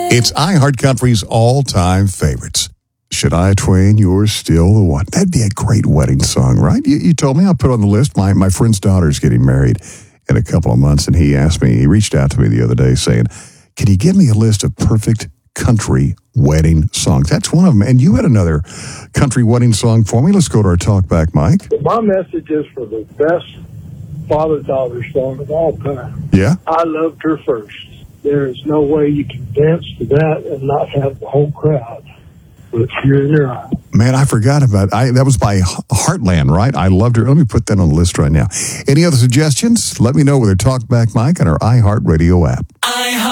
It's iHeartCountry's all-time favorites. Shania Twain, You're Still the One. That'd be a great wedding song, right? You told me I'll put it on the list. My friend's daughter's getting married in a couple of months, and he reached out to me the other day saying, can you give me a list of perfect country wedding songs? That's one of them. And you had another country wedding song for me. Let's go to our talkback, Mike. My message is for the best father-daughter song of all time. Yeah? I Loved Her First. There is no way you can dance to that and not have the whole crowd with tears in their eyes. Man, I forgot about it. That was by Heartland, right? I Loved Her. Let me put that on the list right now. Any other suggestions? Let me know with our Talkback Mike on our iHeartRadio app.